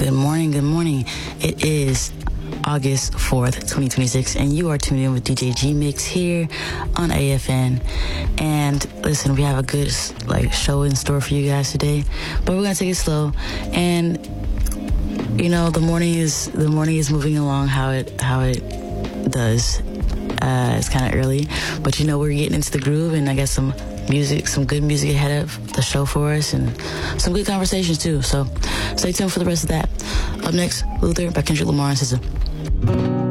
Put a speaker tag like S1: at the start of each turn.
S1: Good morning, good morning. It is August 4th, 2026, and you are tuned in with DJ G-Mix here on AFN. And listen, we have a good show in store for you guys today, but we're gonna take it slow. And you know, the morning is moving along how it does. It's kind of early, but you know, we're getting into the groove, and I got some good music ahead of the show for us, and some good conversations too. So stay tuned for the rest of that. Up next, Luther by Kendrick Lamar and SZA.